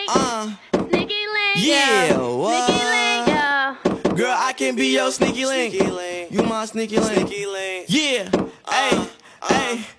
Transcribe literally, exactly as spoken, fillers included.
Uh, Sneaky link, yeah, what? Sneaky link, yeah. Girl, I can be your sneaky link. Sneaky link. You my sneaky link. Sneaky link. Yeah, hey, hey.